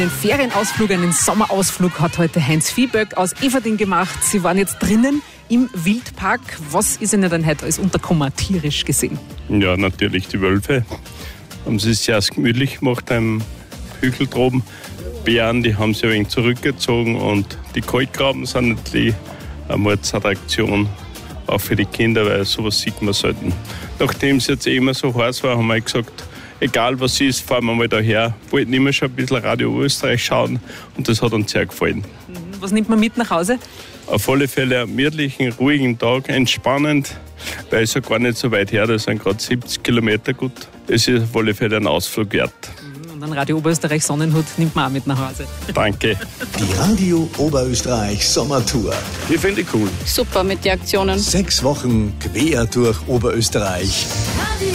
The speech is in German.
Einen Ferienausflug, einen Sommerausflug hat heute Heinz Viehböck aus Everding gemacht. Sie waren jetzt drinnen im Wildpark. Was ist Ihnen denn heute alles untergekommen, tierisch gesehen? Ja, natürlich die Wölfe. Haben sie es sehr gemütlich gemacht am Hügel droben. Bären, die haben sich ein wenig zurückgezogen und die Kaltgraben sind natürlich eine Mordsattraktion, auch für die Kinder, weil sowas sieht man selten. Nachdem es jetzt immer so heiß war, haben wir gesagt, egal was ist, fahren wir mal daher. Wollten immer schon ein bisschen Radio Österreich schauen und das hat uns sehr gefallen. Was nimmt man mit nach Hause? Auf alle Fälle einen gemütlichen, ruhigen Tag, entspannend, weil es ja gar nicht so weit her, das sind gerade 70 Kilometer gut. Es ist auf alle Fälle ein Ausflug wert. Und einen Radio Oberösterreich Sonnenhut nimmt man auch mit nach Hause. Danke. Die Radio Oberösterreich Sommertour. Die finde ich cool. Super mit den Aktionen. 6 Wochen quer durch Oberösterreich.